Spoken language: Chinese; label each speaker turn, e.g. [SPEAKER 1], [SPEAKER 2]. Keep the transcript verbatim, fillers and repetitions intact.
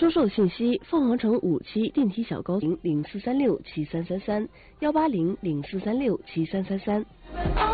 [SPEAKER 1] 出售信息：凤凰城五期电梯小高零零四三六七三三三幺八零零四三六七三三三。